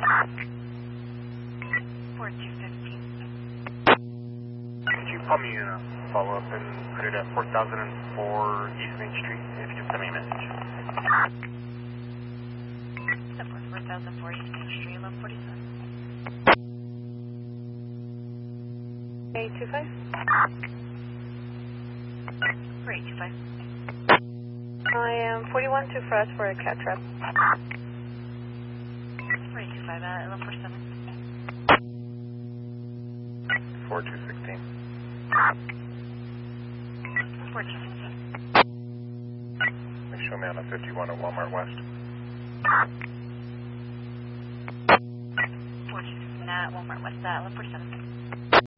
4215. Could you call me in a follow-up and put it at 4004 East Main Street if you can send me a message? Number 4004 East Main Street, 1147. 825? 4825. I am 41 for us for a cat trap. 4825, 1147. 4216. 4216. They show me on a 51 at Walmart West. 4216 at Walmart West, 1147.